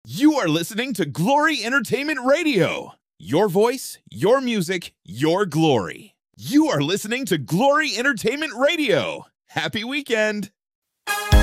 You are listening to Glory Entertainment Radio. Your voice, your music, your glory. You are listening to Glory Entertainment Radio. Happy weekend.